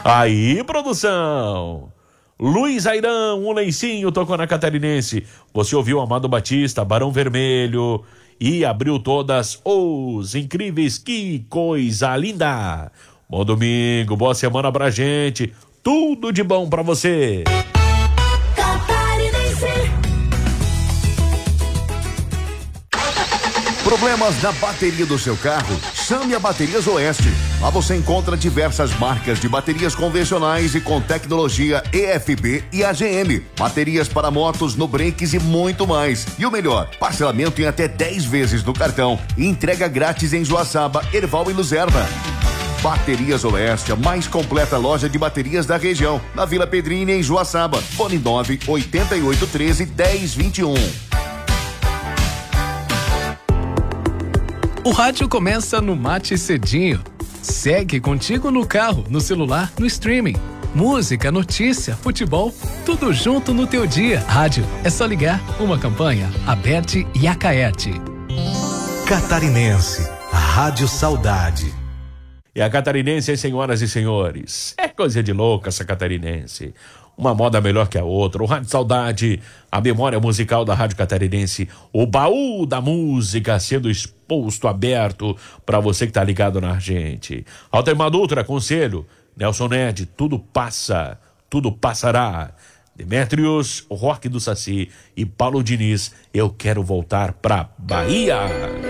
Aí, produção. Luiz Airão, um lencinho, tocou na Catarinense. Você ouviu Amado Batista, Barão Vermelho e abriu todas os incríveis. Que coisa linda. Bom domingo, boa semana pra gente. Tudo de bom pra você. Problemas na bateria do seu carro? Chame a Baterias Oeste. Lá você encontra diversas marcas de baterias convencionais e com tecnologia EFB e AGM. Baterias para motos, no brakes e muito mais. E o melhor, parcelamento em até 10 vezes no cartão. E entrega grátis em Joaçaba, Erval e Luzerna. Baterias Oeste, a mais completa loja de baterias da região. Na Vila Pedrini, em Joaçaba. Fone 98813-1021. O rádio começa no Mate Cedinho. Segue contigo no carro, no celular, no streaming. Música, notícia, futebol, tudo junto no teu dia. Rádio, é só ligar. Uma campanha, Aberte e Acaerte. Catarinense, a Rádio Saudade. E a Catarinense, senhoras e senhores, é coisa de louca essa Catarinense. Uma moda melhor que a outra. O Rádio Saudade, a memória musical da Rádio Catarinense, o baú da música sendo exposto, aberto para você que tá ligado na gente. Altemar Dutra, conselho, Nelson Ned, tudo passa, tudo passará. Demétrios, o Rock do Saci e Paulo Diniz, eu quero voltar pra Bahia.